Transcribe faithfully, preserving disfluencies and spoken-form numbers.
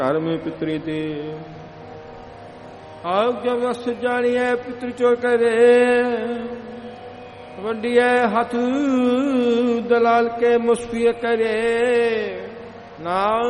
ਧਰਮ ਪਿਤਰੀ ਤੇ ਆਪ ਜਬ ਅਸ ਜਾਣੀਐ ਪਿਤਰ ਚੋ ਕਰੇ ਵੰਡੀਐ ਹੱਥ ਦਲਾਲ ਕੇ ਮੁਸਫੀਏ ਕਰੇ ਨਾ